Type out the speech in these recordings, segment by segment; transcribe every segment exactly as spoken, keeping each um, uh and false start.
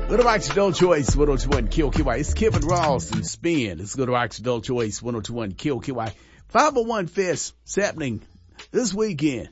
Go to Rock's Adult Choice, one oh two one K O K Y. It's Kevin Ross and Spin. Let's go to Rock's Adult Choice, one oh two one K O K Y. five oh one Fest is happening this weekend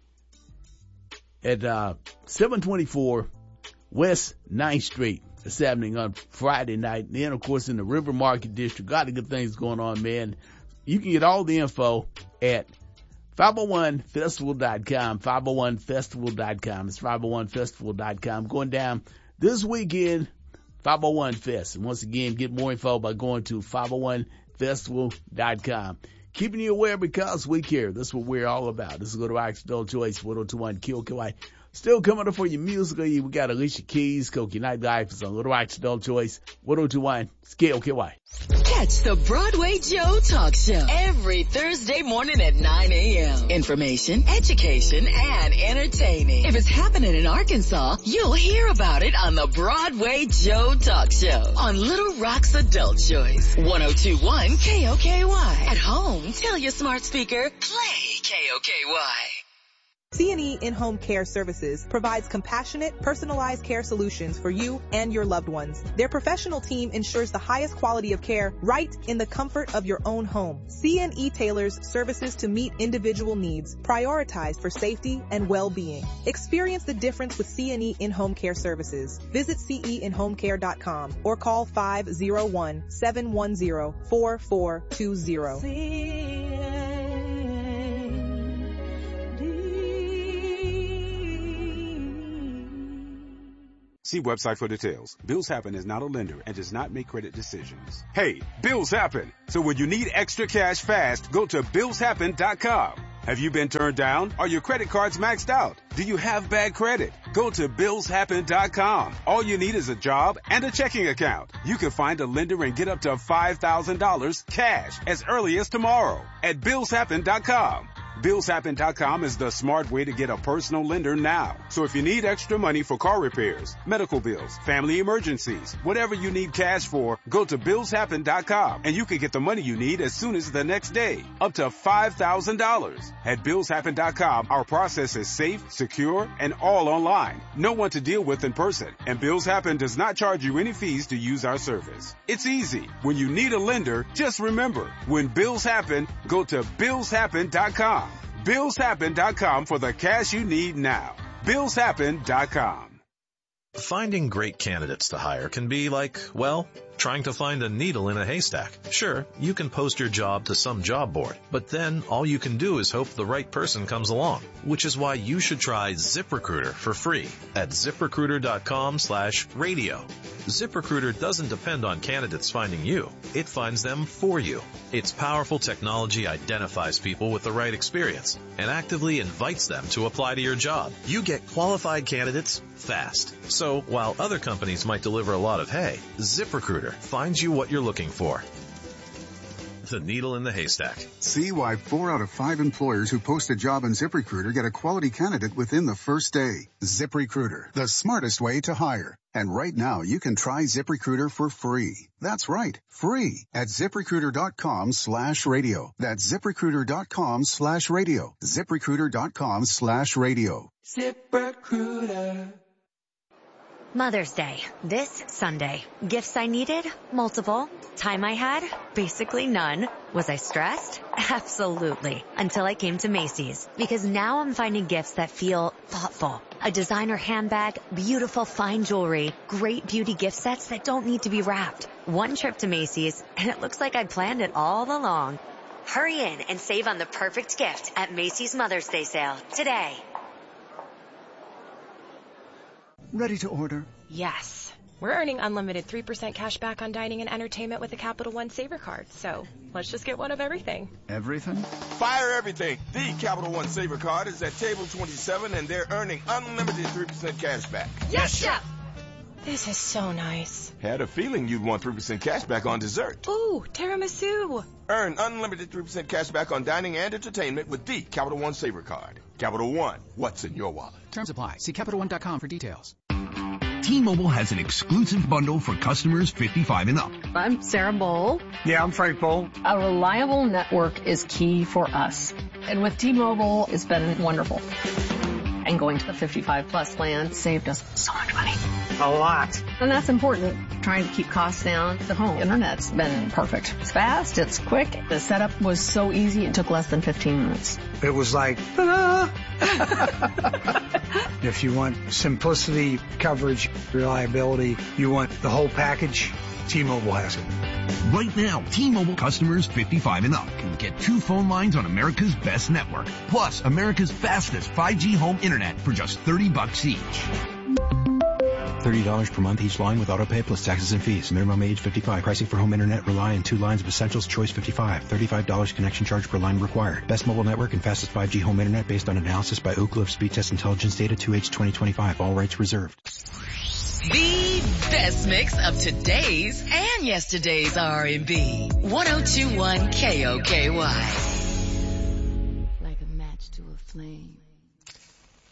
at uh seven twenty-four West ninth Street. It's happening on Friday night. And then, of course, in the River Market District, got the good things going on, man. You can get all the info at five oh one festival dot com, five oh one festival dot com. It's five oh one festival dot com. Going down this weekend, five oh one Fest. And once again, get more info by going to five oh one festival dot com. Keeping you aware because we care. That's what we're all about. This is Go to Rock's Adult Choice, one oh two one K O K Y. Still coming up for your musical. We got Alicia Keys, Cokie Nightlife. It's on Little Rock's Adult Choice, one oh two one K O K Y. Catch the Broadway Joe Talk Show every Thursday morning at nine a.m. Information, education, and entertaining. If it's happening in Arkansas, you'll hear about it on the Broadway Joe Talk Show on Little Rock's Adult Choice, one oh two one K O K Y. At home, tell your smart speaker, play K O K Y. C and E In-Home Care Services provides compassionate, personalized care solutions for you and your loved ones. Their professional team ensures the highest quality of care right in the comfort of your own home. C and E tailors services to meet individual needs, prioritized for safety and well-being. Experience the difference with C and E In-Home Care Services. Visit C E in home care dot com or call five oh one, seven one zero, four four two zero. See website for details. Bills Happen is not a lender and does not make credit decisions. Hey, bills happen. So when you need extra cash fast, go to bills happen dot com. Have you been turned down? Are your credit cards maxed out? Do you have bad credit? Go to bills happen dot com. All you need is a job and a checking account. You can find a lender and get up to five thousand dollars cash as early as tomorrow at bills happen dot com. bills happen dot com is the smart way to get a personal lender now. So if you need extra money for car repairs, medical bills, family emergencies, whatever you need cash for, go to bills happen dot com and you can get the money you need as soon as the next day, up to five thousand dollars. At bills happen dot com, our process is safe, secure, and all online. No one to deal with in person, and Bills Happen does not charge you any fees to use our service. It's easy. When you need a lender, just remember, when bills happen, go to bills happen dot com. bills happen dot com for the cash you need now. bills happen dot com. Finding great candidates to hire can be like, well, trying to find a needle in a haystack. Sure, you can post your job to some job board, but then all you can do is hope the right person comes along, which is why you should try ZipRecruiter for free at ziprecruiter dot com slash radio. ZipRecruiter doesn't depend on candidates finding you. It finds them for you. Its powerful technology identifies people with the right experience and actively invites them to apply to your job. You get qualified candidates fast. So while other companies might deliver a lot of hay, ZipRecruiter finds you what you're looking for. The needle in the haystack. See why four out of five employers who post a job on ZipRecruiter get a quality candidate within the first day. ZipRecruiter, the smartest way to hire. And right now, you can try ZipRecruiter for free. That's right, free at ziprecruiter dot com slash radio. That's ziprecruiter dot com slash radio. ziprecruiter dot com slash radio. ZipRecruiter. Mother's Day, this Sunday. Gifts I needed? Multiple. Time I had? Basically none. Was I stressed? Absolutely. Until I came to Macy's. Because now I'm finding gifts that feel thoughtful. A designer handbag, beautiful fine jewelry, great beauty gift sets that don't need to be wrapped. One trip to Macy's, and it looks like I planned it all along. Hurry in and save on the perfect gift at Macy's Mother's Day sale today. Ready to order? Yes. We're earning unlimited three percent cash back on dining and entertainment with the Capital One Saver card, so let's just get one of everything. Everything? Fire everything. The Capital One Saver card is at table twenty-seven, and they're earning unlimited three percent cash back. Yes, Chef! This is so nice. Had a feeling you'd want three percent cash back on dessert. Ooh, tiramisu. Earn unlimited three percent cash back on dining and entertainment with the Capital One Saver card. Capital One, what's in your wallet? Terms apply. See Capital One dot com for details. T-Mobile has an exclusive bundle for customers fifty-five and up. I'm Sarah Bowl. Yeah, I'm Frank Bowl. A reliable network is key for us. And with T-Mobile, it's been wonderful. And going to the fifty-five plus plan saved us so much money. A lot. And that's important. Trying to keep costs down. The home internet's been perfect. It's fast, it's quick. The setup was so easy, it took less than fifteen minutes. It was like, ta-da! If you want simplicity, coverage, reliability, you want the whole package, T-Mobile has it. Right now, T-Mobile customers fifty-five and up can get two phone lines on America's best network, plus America's fastest five G home internet for just thirty bucks each. thirty dollars per month each line with autopay plus taxes and fees. Minimum age fifty-five. Pricing for home internet rely on two lines of Essentials Choice fifty-five. thirty-five dollars connection charge per line required. Best mobile network and fastest five G home internet based on analysis by Ookla of Speed Test Intelligence Data two H twenty twenty-five. All rights reserved. The best mix of today's and yesterday's R and B. one oh two point one K O K Y.